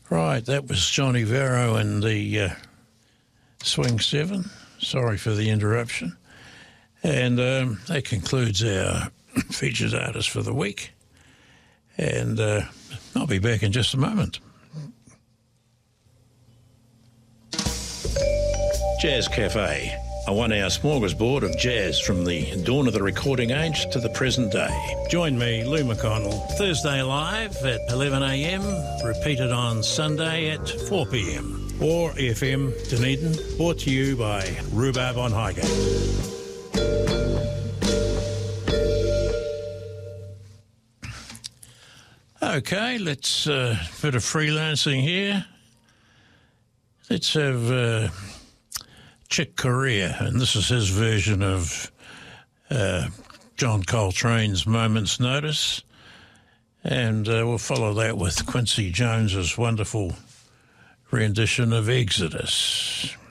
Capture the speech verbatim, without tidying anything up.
Right, that was Johnny Varro and the uh, Swing Seven. Sorry for the interruption. And um, that concludes our featured artist for the week. And uh, I'll be back in just a moment. Jazz Cafe, a one-hour smorgasbord of jazz from the dawn of the recording age to the present day. Join me, Lou McConnell, Thursday live at eleven a m, repeated on Sunday at four p m, or F M Dunedin, brought to you by Rhubarb on Highgate. Okay, let's uh, bit of freelancing here. Let's have uh, Chick Corea, and this is his version of uh, John Coltrane's Moment's Notice, and uh, we'll follow that with Quincy Jones's wonderful rendition of Exodus.